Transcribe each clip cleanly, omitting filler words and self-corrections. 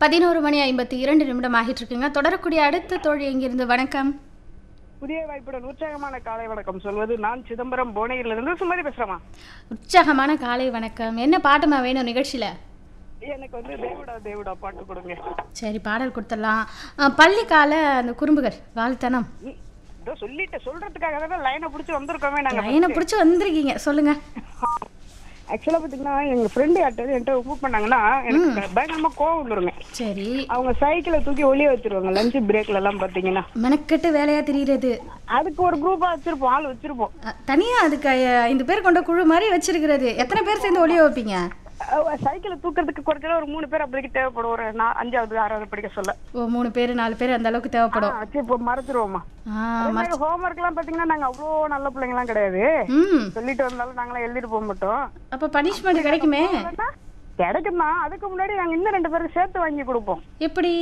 11:52 ஆகிட்டு இருக்குங்க. தொடரக்கூடிய அடுத்த தோழி எங்கிருந்து? வணக்கம். புதிய வாய்ப்புடன் உற்சாகமான காலை வணக்கம் சொல்வது நான் சிதம்பரம் புவனகிரிலிருந்து சுமதி பேசுறேமா. உற்சாகமான காலை வணக்கம். என்ன பாட்டுமா வேணும் நிகழ்ச்சியில? எனக்கு தேவடா தேவடா பாட்டு கொடுங்க. சரி, பாடல் கொடுத்துடலாம். பள்ளிக்கால அந்த குறும்புகள் வாழ்த்தனம் இதோ சொல்றதுக்காக தான் லைனை பிடிச்சி வந்திருக்கோமே. நாங்க லைனை பிடிச்சி வந்திருக்கீங்க, சொல்லுங்க. ஆக்சுவலா பாத்தீங்கன்னா எங்க ஃப்ரெண்டு என்கிட்ட மூவ் பண்ணாங்கன்னா எனக்கு பயங்கரமா கோவம் வந்துருங்க. சரி, அவங்க சைக்கிளை தூக்கி ஒளிய வச்சிருவாங்க லஞ்ச் பிரேக்ல எல்லாம் பாத்தீங்கன்னா. மெனக்கெட்டு வேலையா தெரியுறது. அதுக்கு ஒரு குரூப்பா வச்சிருப்போம், ஆள் வச்சிருப்போம். தனியா அதுக்கு 5 பேர் கொண்ட குழு மாதிரி வச்சிருக்கிறது. எத்தனை பேர் சேர்ந்து ஒளிய வைப்பீங்க? சைக்கிளை தூக்கிறதுக்கு குறைச்சல ஒரு 3 பேர் அப்படி தேவைப்படும். ஒரு 5வது 6வது படிக்க சொல்ல 3 பேர் 4 பேர் அந்த அளவுக்கு தேவைப்படும். இப்போ மறைச்சிருவோமா. ஹோம்ஒர்க் எல்லாம் பாத்தீங்கன்னா நாங்க அவ்வளோ நல்ல பிள்ளைங்க எல்லாம் கிடையாது. சொல்லிட்டு வந்தாலும் நாங்களாம் எழுதிட்டு போக மாட்டோம். அப்ப பனிஷ்மெண்ட் கிடைக்குமே? கிடைக்குமா. அதுக்கு முன்னாடி நாங்க இன்னும் 2 பேருக்கு சேர்த்து வாங்கி கொடுப்போம். எப்படி?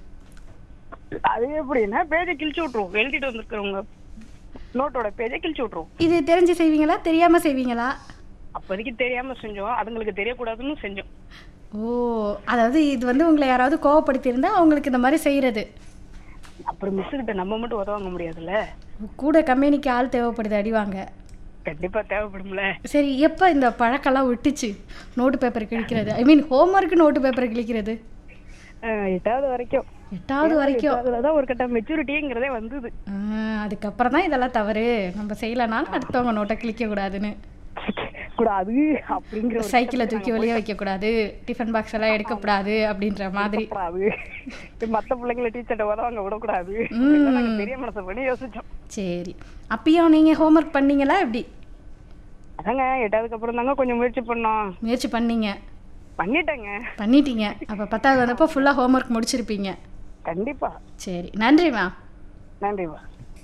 அது எப்படின்னா பேஜை கிழிச்சு விட்டுருவோம். எழுதிட்டு வந்துருக்கவங்க நோட்டோட பேஜை கிழிச்சு விட்டுருவோம். இது தெரிஞ்சு செய்வீங்களா தெரியாம செய்வீங்களா? அப்போதைக்கு தெரியாம செஞ்சோம், அதுங்களுக்கு தெரியக்கூடாதுன்னு செஞ்சோம். ஓ, அதாவது இது உங்களை யாராவது கோவப்படுத்தி இருந்தா அவங்களுக்கு இந்த மாதிரி செய்யறது. அப்புறம் மிஸ் கிட்ட நம்ம மட்டும் உதவாங்க முடியாதுல்ல. கூட கம்பெனிக்கு ஆள் தேவைப்படுது, அடிவாங்க. கண்டிப்பா தேவைப்படும்ல. சரி, எப்ப இந்த பழக்கெல்லாம் விட்டுச்சு நோட்டு பேப்பர் கிழிக்கிறது? ஐ மீன் ஹோம்ஒர்க் நோட்டு பேப்பர் கிழிக்கிறது? 8வது வரைக்கும். 8வது வரைக்கும் அதுலதான் ஒரு கட்ட மெச்சூரிட்டிங்கிறதே வந்தது. அதுக்கப்புறம் தான் இதெல்லாம் தவறு, நம்ம செய்யலனாலும் அடுத்தவங்க நோட்டை கிழிக்க கூடாதுன்னு. கூடாது அப்படிங்கிற சைக்கிளை தூக்கி வெளியே வைக்க கூடாது, டிஃபன் பாக்ஸ் எல்லாம் எடுக்கக்கூடாது அப்படின்ற மாதிரி. மத்த பிள்ளைங்களை டீச்சர்ட்ட உதவாங்க விடக்கூடாது, பெரிய மனசை பண்ணி யோசிச்சோம். சரி, அப்பயும் நீங்க ஹோம்ஒர்க் பண்ணீங்களா எப்படி? அதாங்க 8வதுக்கு அப்புறம் தாங்க கொஞ்சம் முயற்சி பண்ணோம். முயற்சி பண்ணீங்க? பண்ணிட்டீங்க. அப்ப 10வது வந்தப்போ ஃபுல்லா ஹோம்ஒர்க் முடிச்சிருப்பீங்க. கண்டிப்பா. சரி, நன்றிமா. நன்றிமா.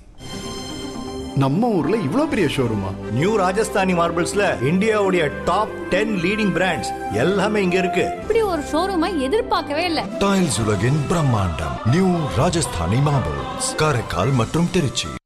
நம்ம ஊர்ல இவ்ளோ பெரிய ஷோரூமா? நியூ ராஜஸ்தானி மார்பிள்ஸ்ல இந்தியாவுடைய டாப் 10 லீடிங் பிராண்ட்ஸ் எல்லாமே இங்க இருக்கு. இப்படி ஒரு ஷோரூமை எதிர்பார்க்கவே இல்ல. டைல்ஸ் உலகின் பிரம்மாண்டம் நியூ ராஜஸ்தானி மார்பிள்ஸ், காரைக்கால் மற்றும் திருச்சி.